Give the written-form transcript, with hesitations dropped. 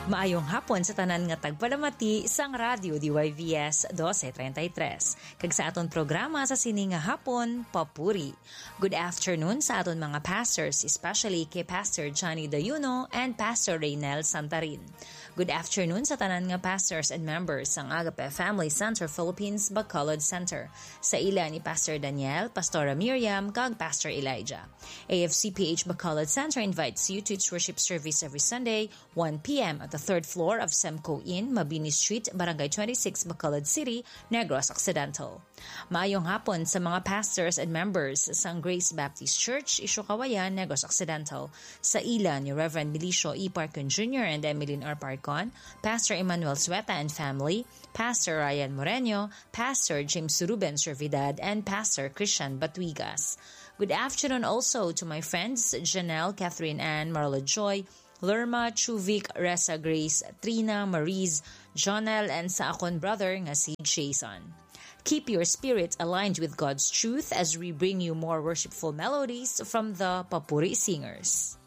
Maayong hapon sa tanan nga tagpalamati sang radyo DYVS 1233. Kag sa aton programa sa sini nga hapon, Papuri. Good afternoon sa aton mga pastors, especially kay Pastor Johnny Dayuno and Pastor Reynel Santarin. Good afternoon sa tanan nga pastors and members sang Agape Family Center Philippines Bacolod Center. Sa ila ni Pastor Daniel, Pastora Miriam, kag Pastor Elijah. AFCPH Bacolod Center invites you to its worship service every Sunday, 1 p.m. at the third floor of Semco Inn, Mabini Street, Barangay 26, Bacolod City, Negros Occidental. Maayong hapon sa mga pastors and members sang Grace Baptist Church, Isyokawayan, Negros Occidental. Sa ila ni Reverend Milicio E. Parcon Jr. and Emeline R. Parcon, Pastor Emmanuel Sueta and family, Pastor Ryan Moreno, Pastor James Ruben Servidad, and Pastor Christian Batuigas. Good afternoon also to my friends Janelle, Catherine Ann, Marla Joy, Lerma, Chuvik, Ressa Grace, Trina, Mariz, Jonel, and sa akon brother nga si Jason. Keep your spirit aligned with God's truth as we bring you more worshipful melodies from the Papuri Singers.